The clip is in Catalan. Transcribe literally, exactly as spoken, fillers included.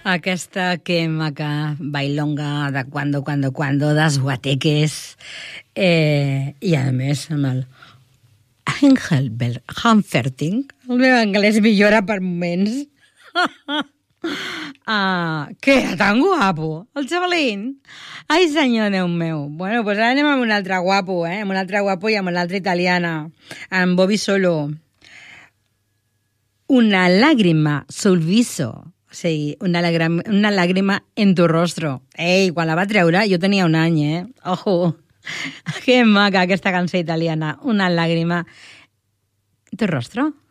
Aquesta que maca bailonga de cuando, cuando, cuando, das guateques. Eh, I a més, amb el Engelbert Humperdinck, el meu anglès millora per moments. Ah, que era tan guapo, el xavalín. Ai, senyor Déu meu. Bueno, doncs ara anem amb un altre guapo, eh? Amb un altre guapo i amb una altra italiana, amb Bobby Solo. Una làgrima sul viso. O sigui, una, làgrima, una làgrima en tu rostro. Ei, quan la va treure jo tenia un any, eh? Ojo, que maca aquesta cançó italiana. Una làgrima en tu rostro.